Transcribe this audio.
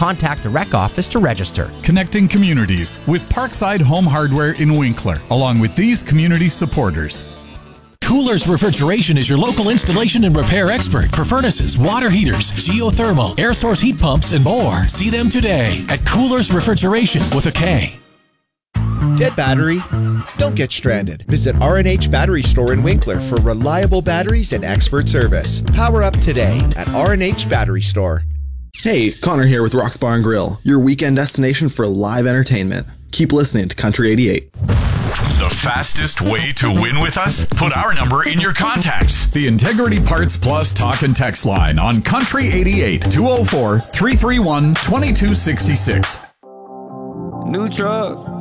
contact the rec office to register. Connecting communities with Parkside Home Hardware in Winkler, along with these community supporters. Coolers Refrigeration is your local installation and repair expert for furnaces, water heaters, geothermal, air source heat pumps, and more. See them today at Coolers Refrigeration with a K. Dead battery? Don't get stranded. Visit R&H Battery Store in Winkler for reliable batteries and expert service. Power up today at R&H Battery Store. Hey, Connor here with Rock's Bar and Grill, your weekend destination for live entertainment. Keep listening to Country 88. The fastest way to win with us? Put our number in your contacts. The Integrity Parts Plus talk and text line on Country 88 204-331-2266. New truck.